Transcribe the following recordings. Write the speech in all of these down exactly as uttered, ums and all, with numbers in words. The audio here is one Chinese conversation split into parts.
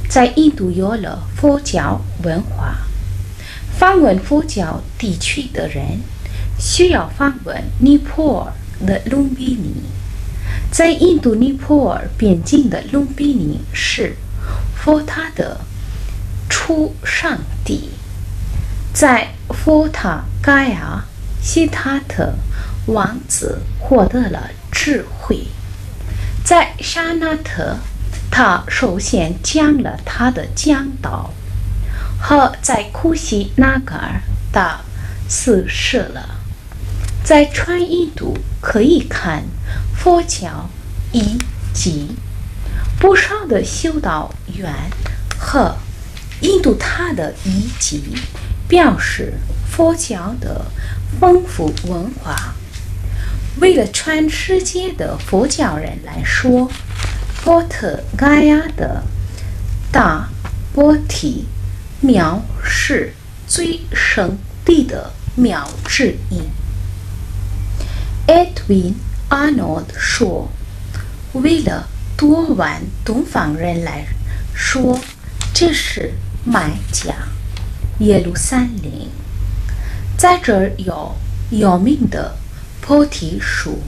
在印度有了佛教文化。访问佛教地区的人需要访问尼泊尔的隆比尼。在印度尼泊尔边境的隆比尼是佛塔的出生地。在佛塔盖亚，悉塔特王子获得了智慧。在沙那特，他首先讲了他的讲道，和在库西纳嘎尔，他死世了。在全印度可以看佛教遗迹，不少的修道院和印度塔的遗迹表示佛教的丰富文化。为了全世界的佛教人来说，波特盖亚的大波提庙是最圣地的庙之一。Edwin Arnold 说，为了多万东方人来说，这是麦加耶路撒冷。在这儿有有名的菩提树。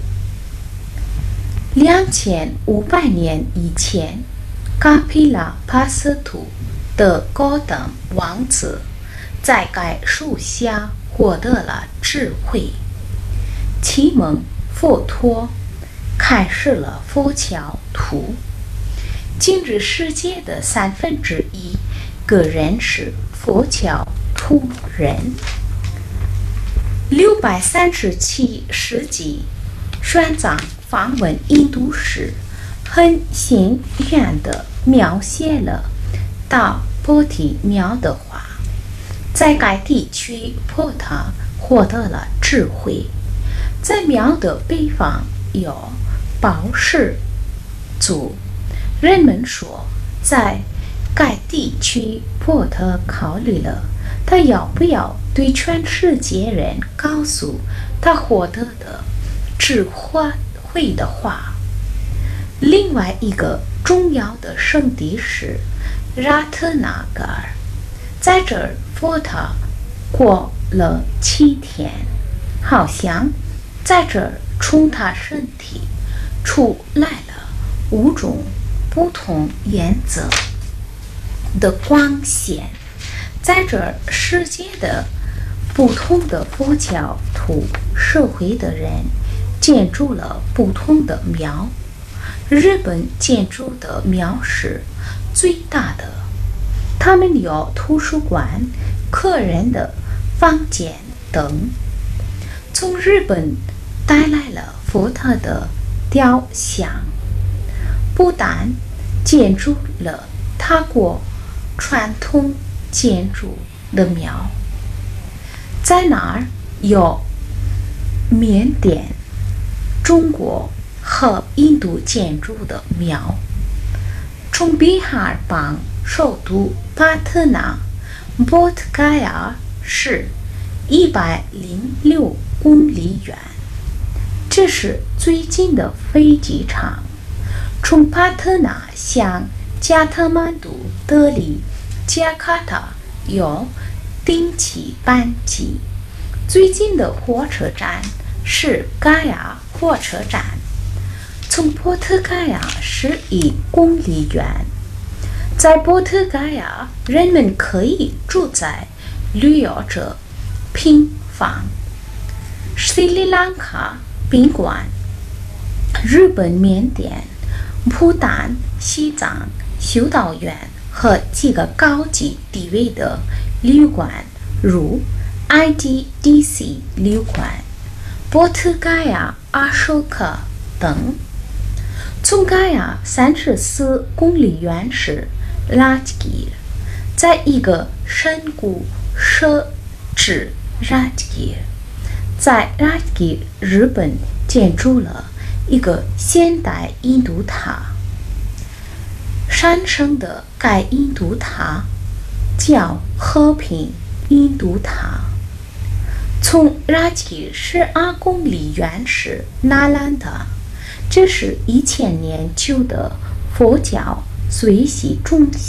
两千五百年以前，卡皮拉帕斯图的高等王子在该树下获得了智慧，启蒙佛陀，开始了佛教徒。今日世界的三分之一个人是佛教徒人。六百三十七世纪，玄奘访问印度时，很幸运地描写了大波提庙的话。在该地区，菩萨获得了智慧。在庙的北方有宝石族，人们说，在该地区，菩萨考虑了他要不要对全世界人告诉他获得的智慧的话。另外一个重要的圣地是拉特纳嘎尔，在这儿佛塔过了七天，好像在这儿从他身体出来了五种不同颜色的光线。在这儿，世界的不同的佛教徒社会的人建筑了不同的庙。日本建筑的庙是最大的，他们有图书馆、客人的房间等。从日本带来了佛塔的雕像，不但建筑了他国传统建筑的庙，在那儿有缅甸、中国和印度建筑的庙。从比哈尔邦首都帕特纳波特盖亚是一百零六公里远，这是最近的飞机场。从帕特纳向加特曼都、德里、加卡塔有定期班机。最近的火车站是盖亚火车站，从波特盖亚十一公里远。在波特盖亚，人们可以住在旅游者平房、斯里兰卡宾馆、日本、缅甸、不丹、西藏修道院和几个高级地位的旅馆，如 I D D C 旅馆、波特盖亚阿舍克等。从盖亚三十四公里远是拉吉吉，在一个深谷设置拉吉吉。在拉吉吉，日本建筑了一个现代印度塔。山上的该印度塔叫和平印度塔。从拉吉十二公里远是纳兰达，这是一千年旧的佛教随习中心。